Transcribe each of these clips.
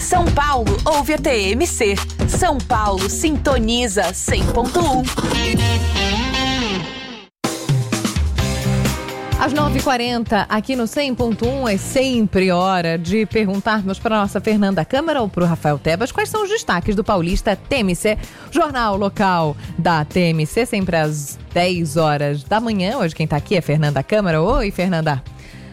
São Paulo ouve a TMC. São Paulo sintoniza 100.1. Às 9h40, aqui no 100.1, é sempre hora de perguntarmos para a nossa Fernanda Câmara ou para o Rafael Tebas quais são os destaques do Paulista TMC, jornal local da TMC, sempre às 10 horas da manhã. Hoje quem está aqui é Fernanda Câmara. Oi, Fernanda.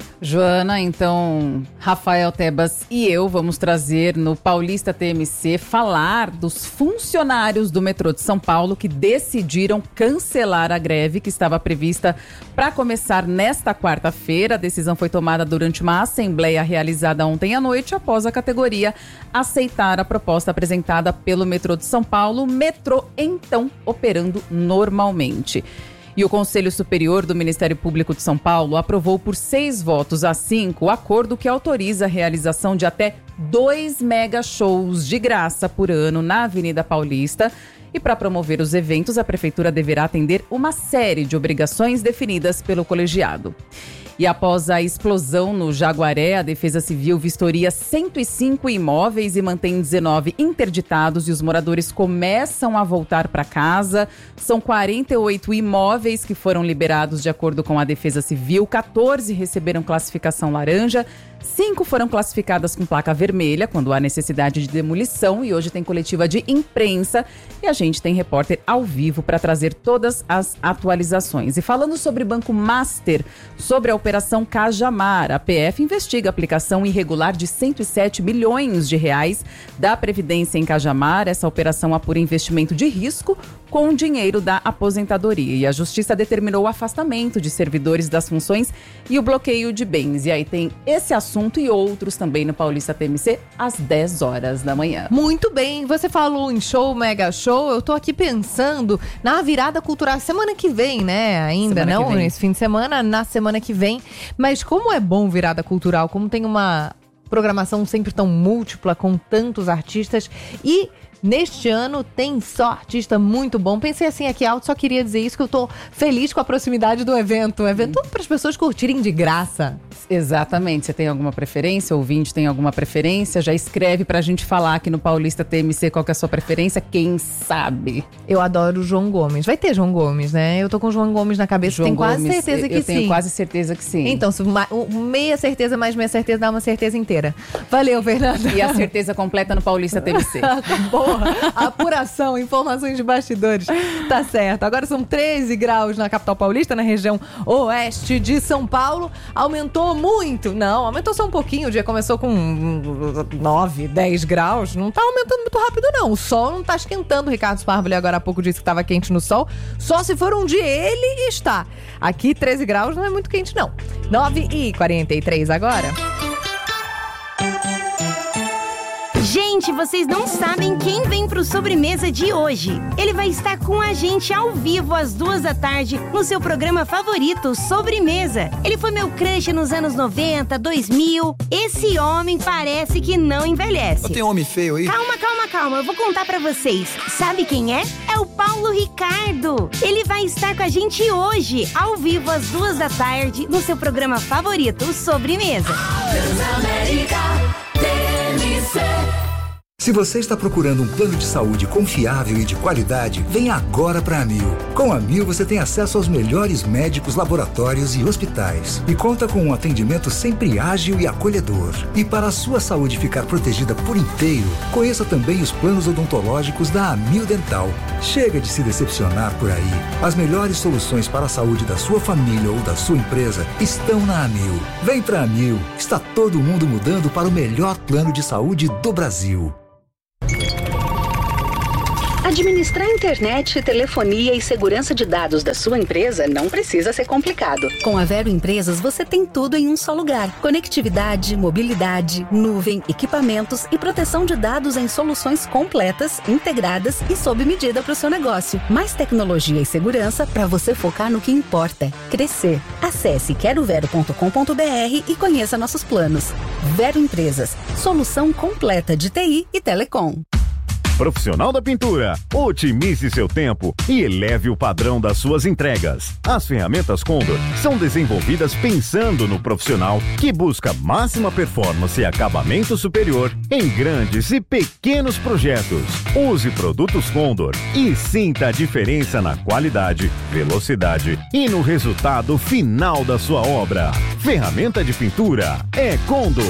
Joana, então, Rafael Tebas e eu vamos trazer no Paulista TMC falar dos funcionários do metrô de São Paulo que decidiram cancelar a greve que estava prevista para começar nesta quarta-feira. A decisão foi tomada durante uma assembleia realizada ontem à noite após a categoria aceitar a proposta apresentada pelo metrô de São Paulo, o metrô então operando normalmente. E o Conselho Superior do Ministério Público de São Paulo aprovou por 6 votos a 5 o acordo que autoriza a realização de até 2 mega shows de graça por ano na Avenida Paulista. E para promover os eventos, a Prefeitura deverá atender uma série de obrigações definidas pelo colegiado. E após a explosão no Jaguaré, a Defesa Civil vistoria 105 imóveis e mantém 19 interditados e os moradores começam a voltar para casa. São 48 imóveis que foram liberados de acordo com a Defesa Civil, 14 receberam classificação laranja, 5 foram classificadas com placa vermelha, quando há necessidade de demolição, e hoje tem coletiva de imprensa e a gente tem repórter ao vivo para trazer todas as atualizações. E falando sobre Banco Master, sobre a Operação Cajamar, a PF investiga a aplicação irregular de 107 milhões de reais da Previdência em Cajamar. Essa operação apura investimento de risco com dinheiro da aposentadoria. E a Justiça determinou o afastamento de servidores das funções e o bloqueio de bens. E aí tem esse assunto e outros também no Paulista TMC às 10 horas da manhã. Muito bem, você falou em show, mega show, eu tô aqui pensando na virada cultural semana que vem, né? Ainda semana não, nesse fim de semana, na semana que vem. Mas como é bom virada cultural, como tem uma programação sempre tão múltipla, com tantos artistas e... neste ano tem só artista muito bom. Pensei assim aqui alto, só queria dizer isso, que eu tô feliz com a proximidade do evento. Um evento para as pessoas curtirem de graça. Exatamente. Você tem alguma preferência? O ouvinte tem alguma preferência? Já escreve pra gente falar aqui no Paulista TMC qual que é a sua preferência. Quem sabe? Eu adoro o João Gomes. Vai ter João Gomes, né? Eu tô com o João Gomes na cabeça. João tem Gomes, quase certeza que sim. Eu tenho quase certeza que sim. Então, meia certeza mais meia certeza dá uma certeza inteira. Valeu, Fernanda. E a certeza completa no Paulista TMC. Porra, apuração, informações de bastidores. Tá certo. Agora são 13 graus na capital paulista, na região oeste de São Paulo. Aumentou muito. Não, aumentou só um pouquinho. O dia começou com 9, 10 graus. Não tá aumentando muito rápido, não. O sol não tá esquentando. O Ricardo Sparvoli agora há pouco disse que tava quente no sol. Só se for um dia ele está. Aqui 13 graus não é muito quente, não. 9h43 agora. Gente, vocês não sabem quem vem pro Sobremesa de hoje. Ele vai estar com a gente ao vivo às 2 da tarde no seu programa favorito, Sobremesa. Ele foi meu crush nos anos 90, 2000. Esse homem parece que não envelhece. Tem homem feio aí? Calma. Eu vou contar pra vocês. Sabe quem é? É o Paulo Ricardo. Ele vai estar com a gente hoje, ao vivo às 2 da tarde no seu programa favorito, Sobremesa. Transamérica TMC. Se você está procurando um plano de saúde confiável e de qualidade, venha agora para a Amil. Com a Amil você tem acesso aos melhores médicos, laboratórios e hospitais. E conta com um atendimento sempre ágil e acolhedor. E para a sua saúde ficar protegida por inteiro, conheça também os planos odontológicos da Amil Dental. Chega de se decepcionar por aí. As melhores soluções para a saúde da sua família ou da sua empresa estão na Amil. Vem para a Amil. Está todo mundo mudando para o melhor plano de saúde do Brasil. Administrar internet, telefonia e segurança de dados da sua empresa não precisa ser complicado. Com a Vero Empresas, você tem tudo em um só lugar. Conectividade, mobilidade, nuvem, equipamentos e proteção de dados em soluções completas, integradas e sob medida para o seu negócio. Mais tecnologia e segurança para você focar no que importa: crescer. Acesse querovero.com.br e conheça nossos planos. Vero Empresas, solução completa de TI e telecom. Profissional da Pintura, otimize seu tempo e eleve o padrão das suas entregas. As ferramentas Condor são desenvolvidas pensando no profissional que busca máxima performance e acabamento superior em grandes e pequenos projetos. Use produtos Condor e sinta a diferença na qualidade, velocidade e no resultado final da sua obra. Ferramenta de pintura é Condor.